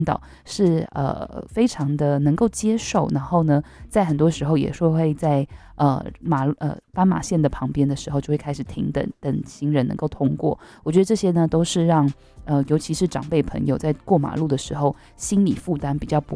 导是非常的能够接受，然后呢，在很多时候也说会在斑马线的旁边的时候就会开始停等行人能够通过。我觉得这些呢都是让尤其是长辈朋友在过马路的时候心理负担比较不